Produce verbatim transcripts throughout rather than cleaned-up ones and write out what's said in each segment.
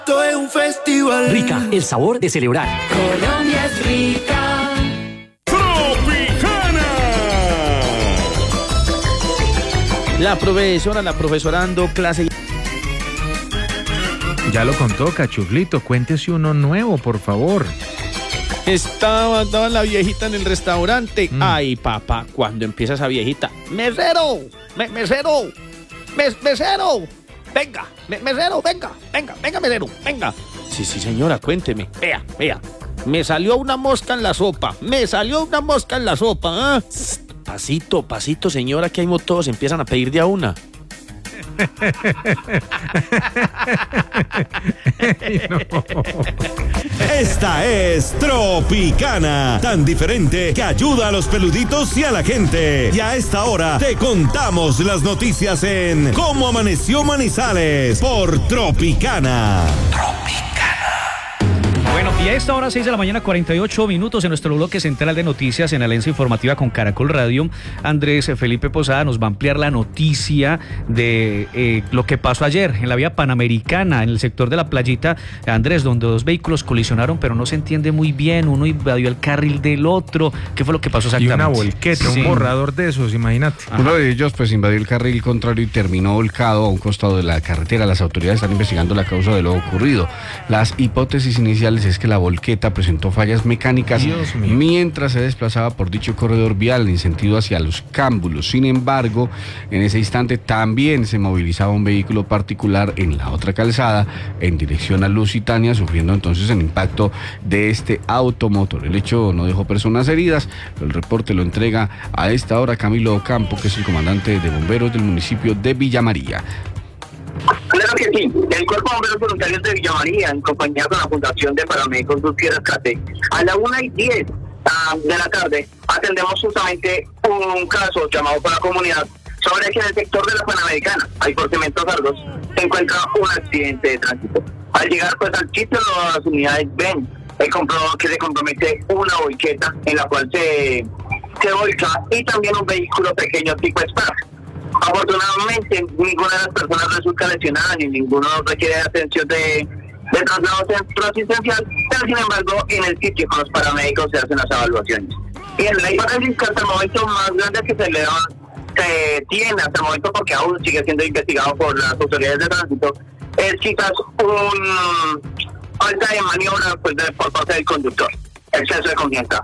Esto es un festival. Rica, el sabor de celebrar. Colombia es rica. Tropicana. La profesora, la profesora dando clase. Ya lo contó, Cachuflito, cuéntese uno nuevo, por favor. Estaba, estaba la viejita en el restaurante. Mm. Ay, papá, cuando empieza esa viejita. ¡Mesero! Me, ¡Mesero! Mes, ¡Mesero! Venga, me, mesero, venga, venga, venga, mesero, venga. Sí, sí, señora, cuénteme. Vea, vea. Me salió una mosca en la sopa. Me salió una mosca en la sopa. ¿eh? Pasito, pasito, señora, que hay todos empiezan a pedir de a una. No. Esta es Tropicana, tan diferente que ayuda a los peluditos y a la gente. Y a esta hora te contamos las noticias en Cómo Amaneció Manizales por Tropicana. Tropicana. Bueno, y a esta hora, seis de la mañana, cuarenta y ocho minutos, en nuestro bloque central de noticias en Alianza Informativa con Caracol Radio, Andrés Felipe Posada nos va a ampliar la noticia de eh, lo que pasó ayer en la vía Panamericana, en el sector de la Playita, Andrés, donde dos vehículos colisionaron, pero no se entiende muy bien, uno invadió el carril del otro. ¿Qué fue lo que pasó exactamente? Y una volqueta, sí. Un borrador de esos, imagínate. Ajá. Uno de ellos pues invadió el carril contrario y terminó volcado a un costado de la carretera. Las autoridades están investigando la causa de lo ocurrido. Las hipótesis iniciales es que la volqueta presentó fallas mecánicas mientras se desplazaba por dicho corredor vial en sentido hacia Los Cámbulos. Sin embargo, en ese instante también se movilizaba un vehículo particular en la otra calzada en dirección a Lusitania, sufriendo entonces el impacto de este automotor. El hecho no dejó personas heridas. El reporte lo entrega a esta hora Camilo Ocampo, que es el comandante de bomberos del municipio de Villa María. Claro que sí, el Cuerpo de Bomberos Voluntarios de Villa María, en compañía con la Fundación de Paramédicos Búsqueda y Rescate, a la una y diez uh, de la tarde atendemos justamente un caso llamado por la comunidad sobre que en el sector de la Panamericana, hay por Cementos Argos, se encuentra un accidente de tránsito. Al llegar pues al sitio, las unidades ven el comprobado que se compromete una volqueta en la cual se, se volca y también un vehículo pequeño tipo Spark. Afortunadamente, ninguna de las personas resulta lesionada ni ninguno requiere atención de, de traslado centro asistencial, pero sin embargo, en el sitio con los paramédicos se hacen las evaluaciones. Bien, la hipótesis que hasta el momento más grande que se le se tiene hasta el momento, porque aún sigue siendo investigado por las autoridades de tránsito, es quizás un falta de maniobra pues, de, por parte del conductor, exceso de confianza.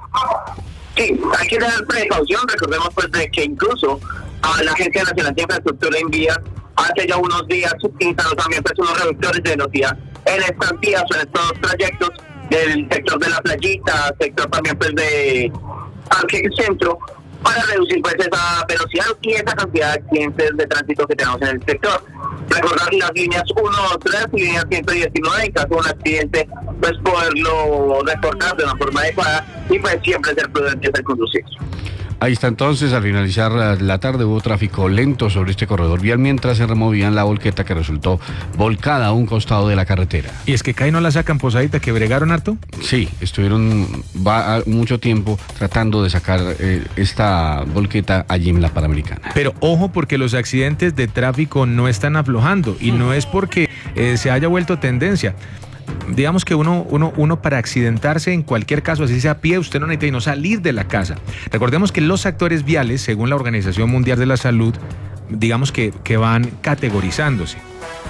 Sí, hay que tener precaución, recordemos pues de que incluso a la Agencia Nacional de Infraestructura en Vías hace ya unos días instaló también pues, unos reductores de velocidad en estas vías o en estos trayectos del sector de la Playita, sector también pues de Parque Centro, para reducir pues esa velocidad y esa cantidad de accidentes de tránsito que tenemos en el sector. Recordar las líneas uno, tres y líneas ciento diecinueve, en caso de un accidente, pues poderlo reportar de una forma adecuada y pues siempre ser prudentes al conducir. Ahí está entonces, al finalizar la tarde hubo tráfico lento sobre este corredor vial mientras se removían la volqueta que resultó volcada a un costado de la carretera. ¿Y es que cae no la sacan, Posadita, que bregaron harto? Sí, estuvieron va, mucho tiempo tratando de sacar eh, esta volqueta allí en la Panamericana. Pero ojo, porque los accidentes de tráfico no están aflojando y no es porque eh, se haya vuelto tendencia. Digamos que uno, uno, uno para accidentarse en cualquier caso, así sea a pie, usted no necesita no salir de la casa. Recordemos que los actores viales, según la Organización Mundial de la Salud, digamos que, que van categorizándose.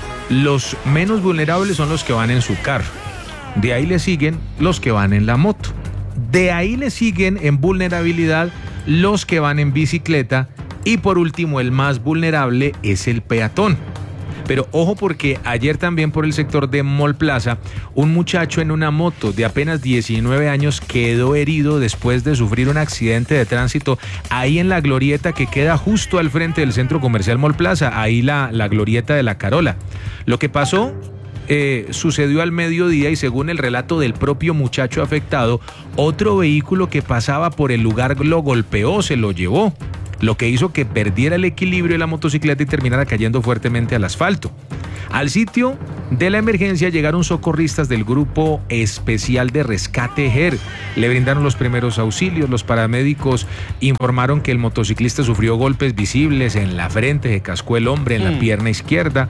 Los menos vulnerables son los que van en su carro. De ahí le siguen los que van en la moto. De ahí le siguen en vulnerabilidad los que van en bicicleta. Y por último, el más vulnerable es el peatón. Pero ojo, porque ayer también por el sector de Mall Plaza, un muchacho en una moto de apenas diecinueve años quedó herido después de sufrir un accidente de tránsito ahí en la glorieta que queda justo al frente del centro comercial Mall Plaza, ahí la, la glorieta de la Carola. Lo que pasó eh, sucedió al mediodía y según el relato del propio muchacho afectado, otro vehículo que pasaba por el lugar lo golpeó, se lo llevó, lo que hizo que perdiera el equilibrio de la motocicleta y terminara cayendo fuertemente al asfalto. Al sitio de la emergencia llegaron socorristas del Grupo Especial de Rescate G E R. Le brindaron los primeros auxilios. Los paramédicos informaron que el motociclista sufrió golpes visibles en la frente, se cascó el hombre en la mm. pierna izquierda.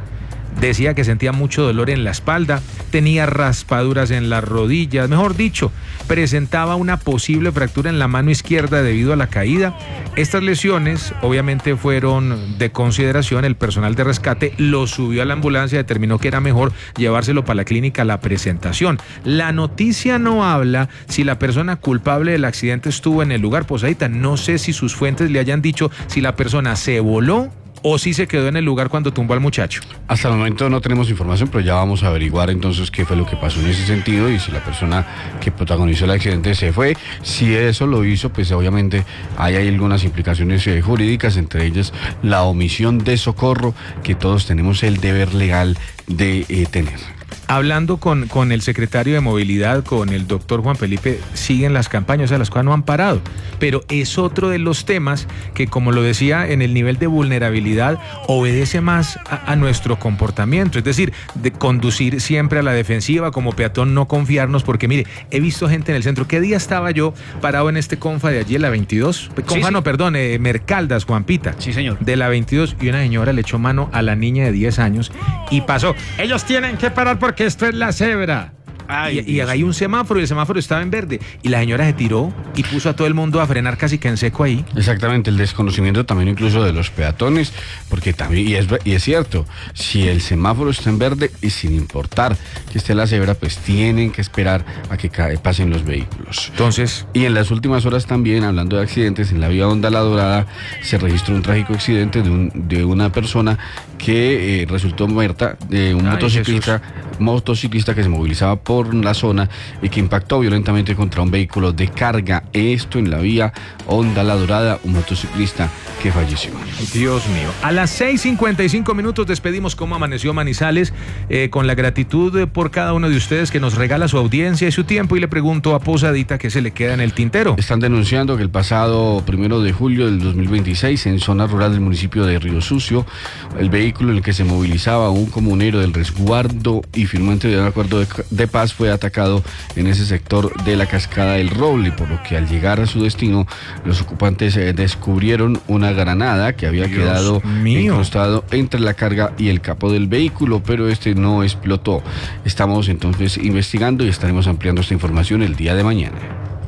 Decía que sentía mucho dolor en la espalda, tenía raspaduras en las rodillas, mejor dicho, presentaba una posible fractura en la mano izquierda debido a la caída. Estas lesiones obviamente fueron de consideración, el personal de rescate lo subió a la ambulancia, determinó que era mejor llevárselo para la clínica a la presentación. La noticia no habla si la persona culpable del accidente estuvo en el lugar. Posadita, no sé si sus fuentes le hayan dicho si la persona se voló o si se quedó en el lugar cuando tumbó al muchacho. Hasta el momento no tenemos información, pero ya vamos a averiguar entonces qué fue lo que pasó en ese sentido y si la persona que protagonizó el accidente se fue. Si eso lo hizo, pues obviamente hay, hay algunas implicaciones eh, jurídicas, entre ellas la omisión de socorro que todos tenemos el deber legal de eh, tener. Hablando con, con el secretario de Movilidad, con el doctor Juan Felipe, siguen las campañas, o sea, las cosas no han parado. Pero es otro de los temas que, como lo decía, en el nivel de vulnerabilidad obedece más a, a nuestro comportamiento. Es decir, de conducir siempre a la defensiva, como peatón no confiarnos, porque mire, he visto gente en el centro. ¿Qué día estaba yo parado en este Confa de allí, en la veintidós? Confa sí, sí. no, perdón, eh, Mercaldas, Juanpita. Sí, señor. De la veintidós, y una señora le echó mano a la niña de diez años y pasó. Ellos tienen que parar porque esto es la cebra. Ay, y, y hay un semáforo y el semáforo estaba en verde y la señora se tiró y puso a todo el mundo a frenar casi que en seco ahí. Exactamente, el desconocimiento también incluso de los peatones, porque también, y es, y es cierto, si el semáforo está en verde y sin importar que esté la cebra, pues tienen que esperar a que cae, pasen los vehículos. Entonces, y en las últimas horas también, hablando de accidentes, en la vía Honda La Dorada se registró un trágico accidente de, un, de una persona que eh, resultó muerta, de un Ay, motociclista, motociclista que se movilizaba por la zona y que impactó violentamente contra un vehículo de carga. Esto en la vía Honda La Dorada, un motociclista que falleció. Dios mío. A las seis cincuenta y cinco minutos despedimos Cómo Amaneció Manizales, eh, con la gratitud por cada uno de ustedes que nos regala su audiencia y su tiempo, y le pregunto a Posadita qué se le queda en el tintero. Están denunciando que el pasado primero de julio del dos mil veintiséis, en zona rural del municipio de Río Sucio, el vehículo en el que se movilizaba un comunero del resguardo y firmante de un acuerdo de, de paz fue atacado en ese sector de la Cascada del Roble, por lo que al llegar a su destino los ocupantes eh, descubrieron una granada que había Dios quedado mío. incrustado entre la carga y el capó del vehículo, pero este no explotó. Estamos entonces investigando y estaremos ampliando esta información el día de mañana.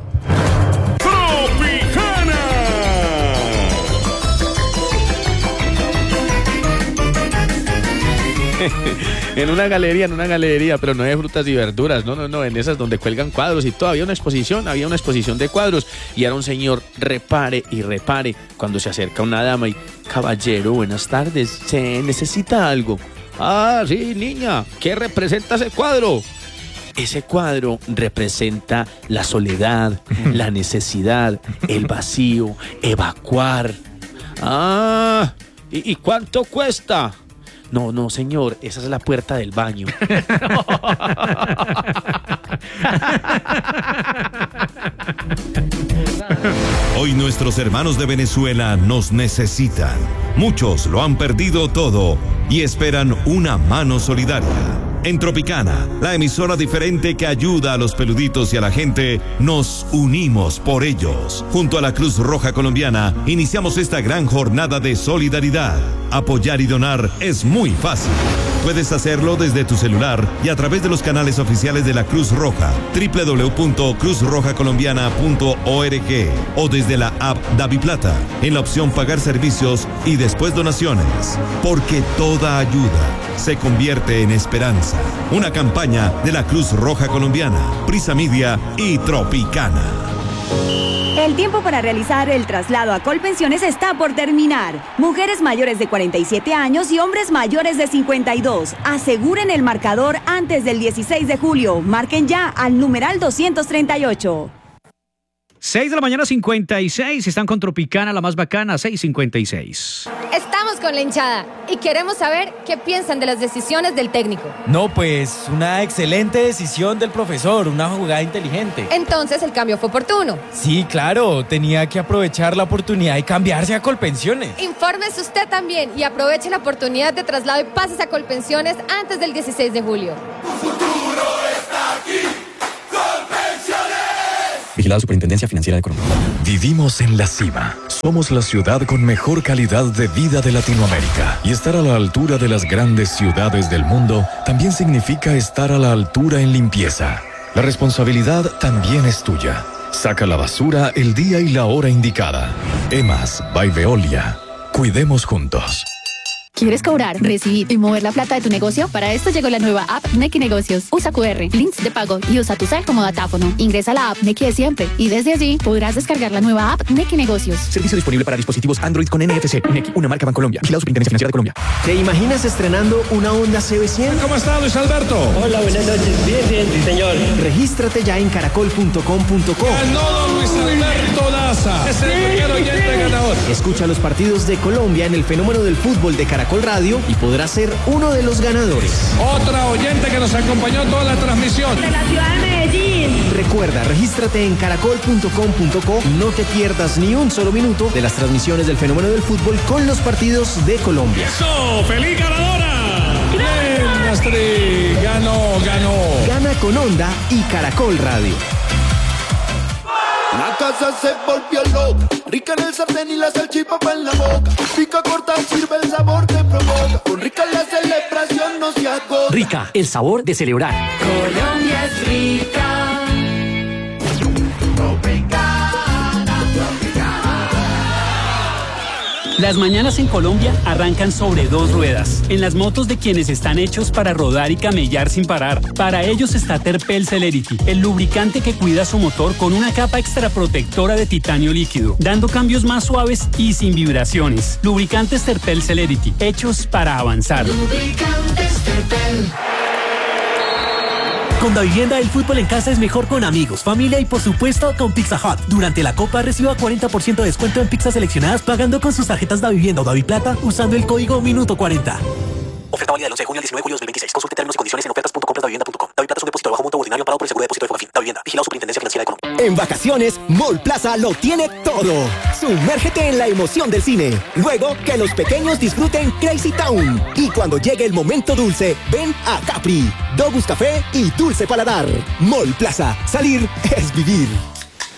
En una galería, en una galería, pero no de frutas y verduras, no, no, no, en esas donde cuelgan cuadros y todo. Había una exposición, había una exposición de cuadros y era un señor, repare y repare, cuando se acerca una dama y, caballero, buenas tardes, ¿se necesita algo? Ah, sí, niña, ¿qué representa ese cuadro? Ese cuadro representa la soledad, la necesidad, el vacío, evacuar. Ah, ¿y, y cuánto cuesta? No, no, señor, esa es la puerta del baño. Hoy nuestros hermanos de Venezuela nos necesitan. Muchos lo han perdido todo y esperan una mano solidaria. En Tropicana, la emisora diferente que ayuda a los peluditos y a la gente, nos unimos por ellos. Junto a la Cruz Roja Colombiana, iniciamos esta gran jornada de solidaridad. Apoyar y donar es muy fácil. Puedes hacerlo desde tu celular y a través de los canales oficiales de la Cruz Roja, doble u doble u doble u punto cruz roja colombiana punto org, o desde la app DaviPlata, en la opción Pagar Servicios y después Donaciones. Porque toda ayuda se convierte en esperanza. Una campaña de la Cruz Roja Colombiana, Prisa Media y Tropicana. El tiempo para realizar el traslado a Colpensiones está por terminar. Mujeres mayores de cuarenta y siete años y hombres mayores de cincuenta y dos. Aseguren el marcador antes del dieciséis de julio. Marquen ya al numeral doscientos treinta y ocho. seis de la mañana, cincuenta y seis. Están con Tropicana, la más bacana, seis cincuenta y seis. Estamos con la hinchada y queremos saber qué piensan de las decisiones del técnico. No, pues una excelente decisión del profesor, una jugada inteligente. Entonces el cambio fue oportuno. Sí, claro, tenía que aprovechar la oportunidad y cambiarse a Colpensiones. Infórmese usted también y aproveche la oportunidad de traslado y pases a Colpensiones antes del dieciséis de julio. Tu futuro está aquí. Colpensiones. Vigilado Superintendencia Financiera de Colombia. Vivimos en la cima. Somos la ciudad con mejor calidad de vida de Latinoamérica. Y estar a la altura de las grandes ciudades del mundo también significa estar a la altura en limpieza. La responsabilidad también es tuya. Saca la basura el día y la hora indicada. EMAS by Veolia. Cuidemos juntos. ¿Quieres cobrar, recibir y mover la plata de tu negocio? Para esto llegó la nueva app Nequi Negocios. Usa Q R, links de pago y usa tu cel como datáfono. Ingresa a la app Nequi de siempre y desde allí podrás descargar la nueva app Nequi Negocios. Servicio disponible para dispositivos Android con N F C. Nequi, una marca Bancolombia. Vigilado Superintendencia Financiera de Colombia. ¿Te imaginas estrenando una Honda C B cien? ¿Cómo está, Luis Alberto? Hola, buenas noches. Bien, bien, sí, señor. Regístrate ya en caracol punto com punto co. Ganó Luis Alberto Daza. Es el primer oyente ganador. Escucha los partidos de Colombia en el fenómeno del fútbol de Caracol Radio y podrás ser uno de los ganadores. Otra oyente que nos acompañó toda la transmisión. De la ciudad de Medellín. Recuerda, regístrate en caracol punto com punto co y no te pierdas ni un solo minuto de las transmisiones del fenómeno del fútbol con los partidos de Colombia. ¡Eso! ¡Feliz ganadora! ¡Bien, Astrid! ¡Ganó, ganó! Gana con Honda y Caracol Radio. La casa se volvió loca, rica en el sartén y la salchipapa en la boca. Pica corta, sirve el sabor que provoca. Con Rica la celebración no se agota. Rica, el sabor de celebrar. Colombia es rica. Las mañanas en Colombia arrancan sobre dos ruedas, en las motos de quienes están hechos para rodar y camellar sin parar. Para ellos está Terpel Celerity, el lubricante que cuida su motor con una capa extra protectora de titanio líquido, dando cambios más suaves y sin vibraciones. Lubricantes Terpel Celerity, hechos para avanzar. Lubricantes Terpel. Con Davivienda, el fútbol en casa es mejor con amigos, familia y por supuesto con Pizza Hut. Durante la Copa reciba cuarenta por ciento de descuento en pizzas seleccionadas pagando con sus tarjetas Davivienda o Daviplata usando el código Minuto cuarenta. Oferta válida del once de junio al diecinueve de julio de dos mil veintiséis. Consulte términos y condiciones en ofertas punto compras davivienda punto com. Daviplata es un depósito de bajo monto ordinario pagado por el seguro de depósito de Fogafín. Davivienda. Vigilado Superintendencia Financiera de Colombia. En vacaciones, Mall Plaza lo tiene todo. Sumérgete en la emoción del cine. Luego, que los pequeños disfruten Crazy Town. Y cuando llegue el momento dulce, ven a Capri, Dogus Café y Dulce Paladar. Mall Plaza. Salir es vivir.